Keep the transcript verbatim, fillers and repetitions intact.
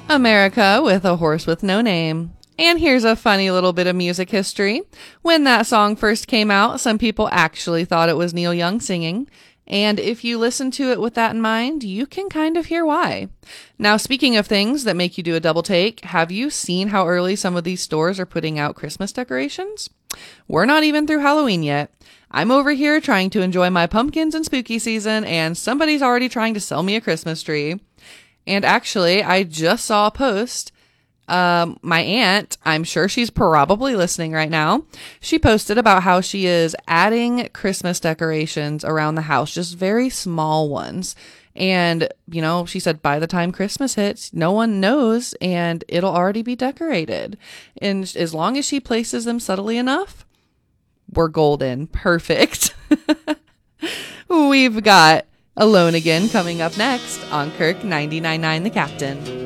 America with a Horse with No Name. And here's a funny little bit of music history. When that song first came out, some people actually thought it was Neil Young singing. And if you listen to it with that in mind, you can kind of hear why. Now, speaking of things that make you do a double take, have you seen how early some of these stores are putting out Christmas decorations? We're not even through Halloween yet. I'm over here trying to enjoy my pumpkins and spooky season, and somebody's already trying to sell me a Christmas tree. And actually, I just saw a post. Um, my aunt, I'm sure she's probably listening right now. She posted about how she is adding Christmas decorations around the house, just very small ones. And, you know, she said by the time Christmas hits, no one knows and it'll already be decorated. And as long as she places them subtly enough, we're golden. Perfect. We've got Alone Again coming up next on Kirk ninety-nine point nine The Captain.